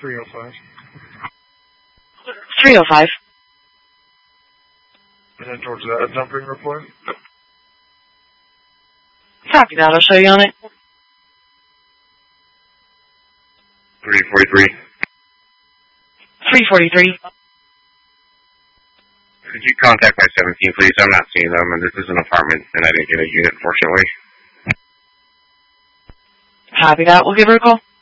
305. 305. And then towards that dumping report. Copy that. I'll show you on it. 343. 343. Could you contact my 17, please? I'm not seeing them, and this is an apartment, and I didn't get a unit, fortunately. Copy that. We'll give her a call.